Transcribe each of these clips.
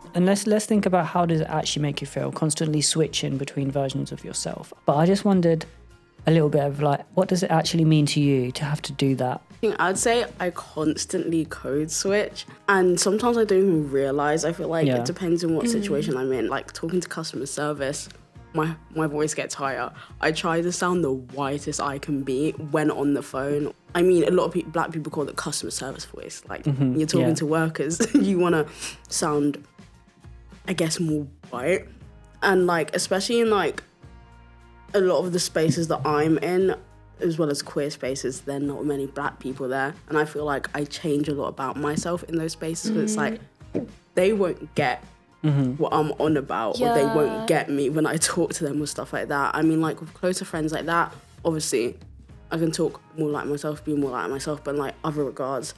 And let's think about how does it actually make you feel, constantly switching between versions of yourself. But I just wondered a little bit of like, what does it actually mean to you to have to do that? I'd say I constantly code switch, and sometimes I don't even realize. I feel like it depends on what situation I'm in. Like talking to customer service, my voice gets higher. I try to sound the whitest I can be when on the phone. I mean, a lot of black people call it customer service voice. Like when you're talking to workers, you want to sound, I guess, more white. And like, especially in like a lot of the spaces that I'm in, as well as queer spaces, there are not many black people there. And I feel like I change a lot about myself in those spaces. But it's like, they won't get what I'm on about, or they won't get me when I talk to them or stuff like that. I mean, like with closer friends like that, obviously, I can talk more like myself, be more like myself, but in like other regards,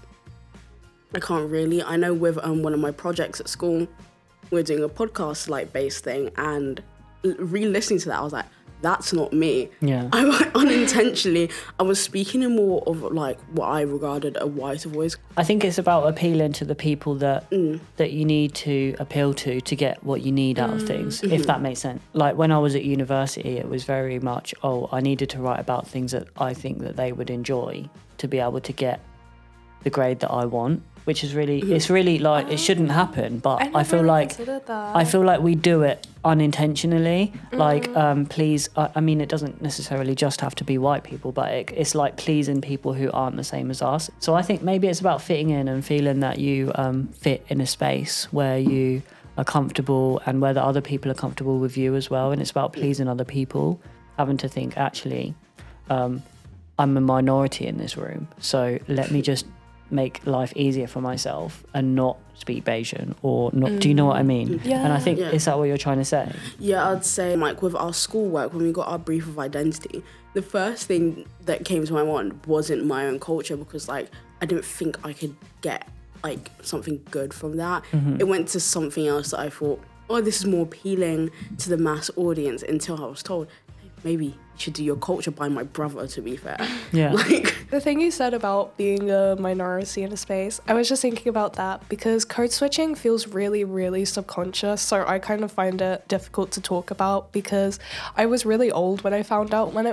I can't really. I know with one of my projects at school, we're doing a podcast like based thing, and re-listening to that, I was like, that's not me. Yeah. I like, unintentionally, I was speaking in more of like what I regarded a whiter voice. I think it's about appealing to the people that that you need to appeal to get what you need out of things, if that makes sense. Like when I was at university, it was very much, I needed to write about things that I think that they would enjoy to be able to get the grade that I want, which is really, it's really like, it shouldn't happen, but I feel like we do it unintentionally. Like, please, I mean, it doesn't necessarily just have to be white people, but it's like pleasing people who aren't the same as us. So I think maybe it's about fitting in and feeling that you fit in a space where you are comfortable and where the other people are comfortable with you as well. And it's about pleasing other people, having to think, actually, I'm a minority in this room, so let me just make life easier for myself and not speak Bayesian or not. Do you know what I mean? Yeah. And I think, is that what you're trying to say? Yeah, I'd say like with our schoolwork, when we got our brief of identity, the first thing that came to my mind wasn't my own culture, because like I didn't think I could get like something good from that. It went to something else that I thought, this is more appealing to the mass audience, until I was told, maybe you should do your culture by my brother, to be fair. Yeah. Like, The thing you said about being a minority in a space, I was just thinking about that because code switching feels really, really subconscious. So I kind of find it difficult to talk about because I was really old when I found out what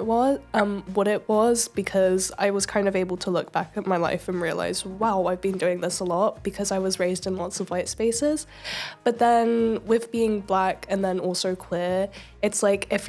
it was, because I was kind of able to look back at my life and realize, wow, I've been doing this a lot because I was raised in lots of white spaces. But then with being black and then also queer, it's like if